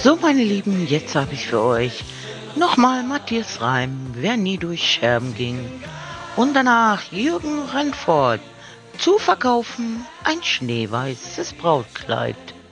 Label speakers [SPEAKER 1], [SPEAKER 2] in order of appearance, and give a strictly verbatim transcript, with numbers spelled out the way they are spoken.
[SPEAKER 1] So, meine Lieben, jetzt habe ich für euch nochmal Matthias Reim, wer nie durch Scherben ging. Und danach Jürgen Rennfort, zu verkaufen ein schneeweißes Brautkleid.